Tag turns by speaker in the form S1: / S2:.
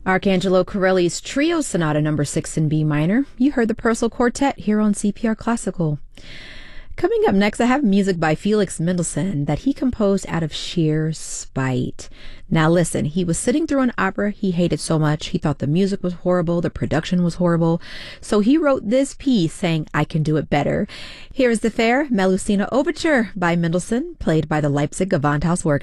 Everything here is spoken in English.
S1: Arcangelo Corelli's Trio Sonata No. 6 in B minor. You heard the Purcell Quartet here on CPR Classical. Coming up next, I have music by Felix Mendelssohn that he composed out of sheer spite. Now listen, he was sitting through an opera he hated so much. He thought the music was horrible, the production was horrible. So he wrote this piece saying, I can do it better. Here is the fair Melusina Overture by Mendelssohn, played by the Leipzig Gewandhaus Orchestra.